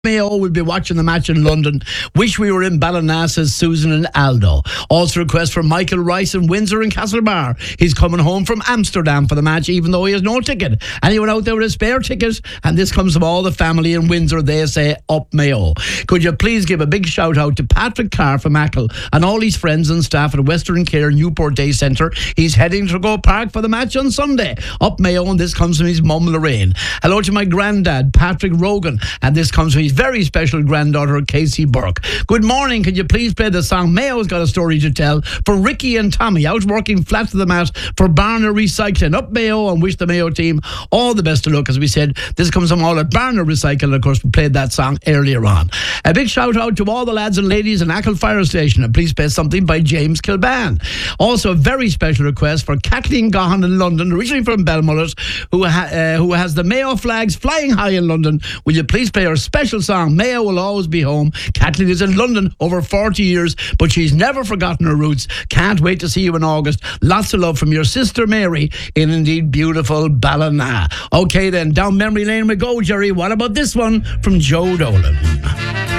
Mayo will be watching the match in London. Wish we were in Ballina, says Susan and Aldo. Also request for Michael Rice in Windsor and Castlebar. He's coming home from Amsterdam for the match, even though he has no ticket. Anyone out there with a spare ticket? And this comes from all the family in Windsor. They say, up Mayo. Could you please give a big shout out to Patrick Carr from Ackle and all his friends and staff at Western Care Newport Day Centre. He's heading to Go Park for the match on Sunday. Up Mayo, and this comes from his mum Lorraine. Hello to my granddad, Patrick Rogan, and this comes from his very special granddaughter, Casey Burke. Good morning. Could you please play the song Mayo's Got a Story to Tell for Ricky and Tommy out working flat to the mat for Barner Recycling. Up Mayo, and wish the Mayo team all the best of luck. As we said, this comes from all at Barner Recycling. Of course, we played that song earlier on. A big shout out to all the lads and ladies in Ackle Fire Station, and please play something by James Kilban. Also, a very special request for Kathleen Gahan in London, originally from Belmullet, who has the Mayo flags flying high in London. Will you please play her special song, Mayo Will Always Be Home? Kathleen is in London over 40 years, but she's never forgotten her roots. Can't wait to see you in August. Lots of love from your sister Mary in indeed beautiful Ballina. Okay then, down memory lane we go, Jerry. What about this one from Joe Dolan?